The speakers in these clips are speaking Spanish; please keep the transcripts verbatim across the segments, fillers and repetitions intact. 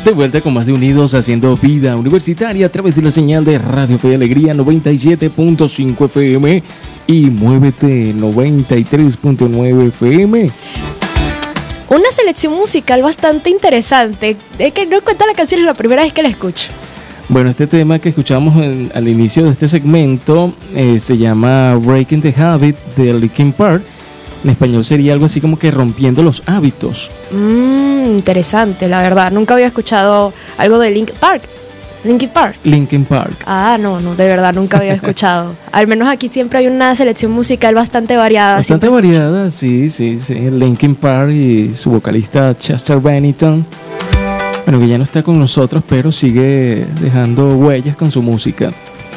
De vuelta con más de Unidos haciendo vida universitaria a través de la señal de Radio Fe y Alegría noventa y siete punto cinco F M y Muévete noventa y tres punto nueve F M. Una selección musical bastante interesante. Es que no cuenta la canción, es la primera vez que la escucho. Bueno, este tema que escuchamos en, al inicio de este segmento eh, se llama Breaking the Habit de Linkin Park. En español sería algo así como que rompiendo los hábitos. Mmm, interesante, la verdad. Nunca había escuchado algo de Linkin Park. Linkin Park. Linkin Park. Ah, no, no, de verdad nunca había escuchado. Al menos aquí siempre hay una selección musical bastante variada. Bastante siempre... variada, sí, sí, sí. Linkin Park y su vocalista Chester Bennington. Bueno, que ya no está con nosotros, pero sigue dejando huellas con su música.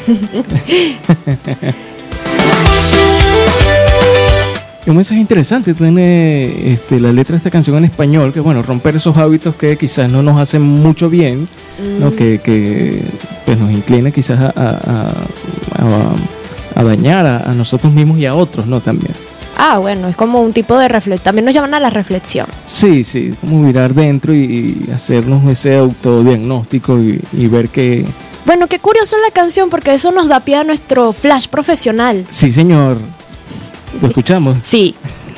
Un mensaje interesante tiene este, la letra de esta canción en español, que bueno, romper esos hábitos que quizás no nos hacen mucho bien, mm. ¿no? que, que pues nos inclina quizás a, a, a, a dañar a, a nosotros mismos y a otros, ¿no? También. Ah, bueno, es como un tipo de reflexión, también nos llaman a la reflexión. Sí, sí, como mirar dentro y, y hacernos ese autodiagnóstico y, y ver que... Bueno, qué curioso la canción, porque eso nos da pie a nuestro flash profesional. Sí, señor. ¿Lo escuchamos? Sí.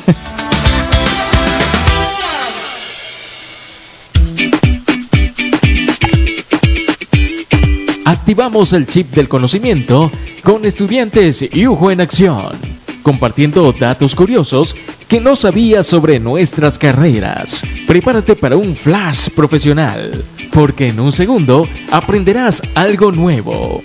Activamos el chip del conocimiento con Estudiantes Yujo en Acción, compartiendo datos curiosos que no sabías sobre nuestras carreras. Prepárate para un flash profesional, porque en un segundo aprenderás algo nuevo.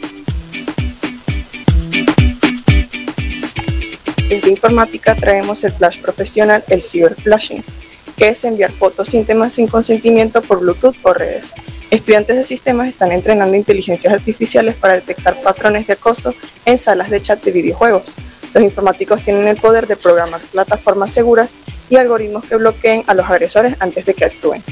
Desde informática traemos el flash profesional, el ciberflashing, que es enviar fotos sin temas sin consentimiento por Bluetooth o redes. Estudiantes de sistemas están entrenando inteligencias artificiales para detectar patrones de acoso en salas de chat de videojuegos. Los informáticos tienen el poder de programar plataformas seguras y algoritmos que bloqueen a los agresores antes de que actúen.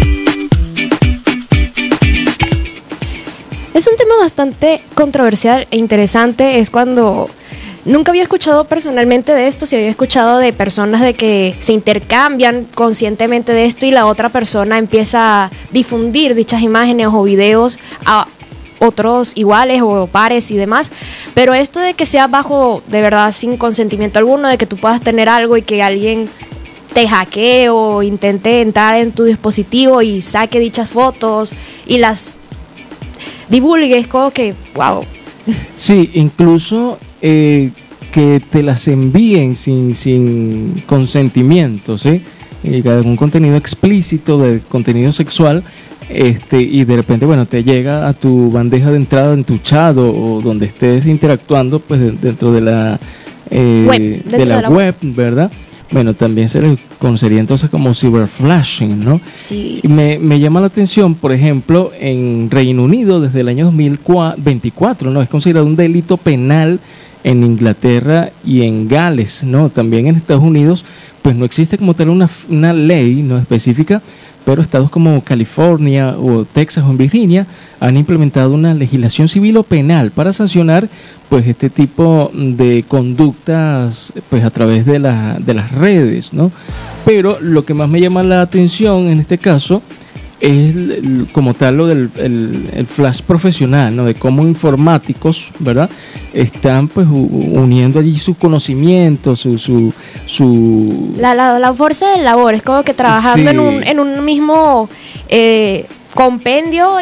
Es un tema bastante controversial e interesante. Es cuando... Nunca había escuchado personalmente de esto, sí había escuchado de personas de que se intercambian conscientemente de esto y la otra persona empieza a difundir dichas imágenes o videos a otros iguales o pares y demás. Pero esto de que sea bajo, de verdad, sin consentimiento alguno, de que tú puedas tener algo y que alguien te hackee o intente entrar en tu dispositivo y saque dichas fotos y las divulgue, es como que, wow. Sí, incluso... Eh, que te las envíen sin, sin consentimiento, ¿sí? Y algún contenido explícito de contenido sexual, este, y de repente, bueno, te llega a tu bandeja de entrada en tu chat o, o donde estés interactuando, pues de, dentro de la, eh, web, de la, de la web, web, ¿verdad? Bueno, también se le conocería entonces como ciberflashing, ¿no? Sí. Y me, me llama la atención, por ejemplo, en Reino Unido desde el año dos mil veinticuatro, ¿no? Es considerado un delito penal en Inglaterra y en Gales, ¿no? También en Estados Unidos, pues no existe como tal una, una ley no específica, pero estados como California o Texas o en Virginia han implementado una legislación civil o penal para sancionar pues este tipo de conductas pues a través de, la, de las redes, ¿no? Pero lo que más me llama la atención en este caso es el, como tal lo del el, el flash profesional, ¿no? De cómo informáticos, ¿verdad? Están pues uniendo allí su conocimiento, su su, su... La, la, la fuerza de labor, es como que trabajando sí. en un en un mismo eh, compendio